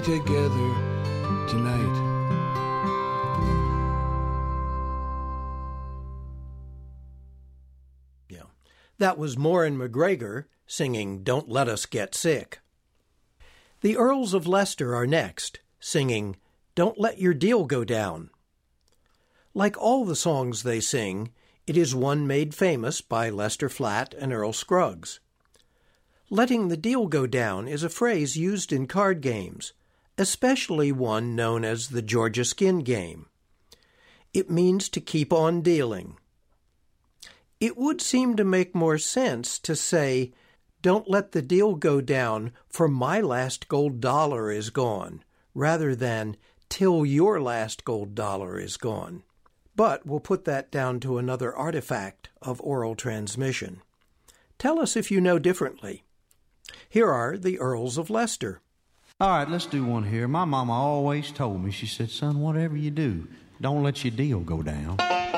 together tonight. That was Morin McGregor singing Don't Let Us Get Sick. The Earls of Leicester are next, singing Don't Let Your Deal Go Down. Like all the songs they sing, it is one made famous by Lester Flatt and Earl Scruggs. Letting the deal go down is a phrase used in card games, especially one known as the Georgia Skin game. It means to keep on dealing. It would seem to make more sense to say, don't let the deal go down, for my last gold dollar is gone, rather than till your last gold dollar is gone. But we'll put that down to another artifact of oral transmission. Tell us if you know differently. Here are the Earls of Leicester. All right, let's do one here. My mama always told me, she said, son, whatever you do, don't let your deal go down.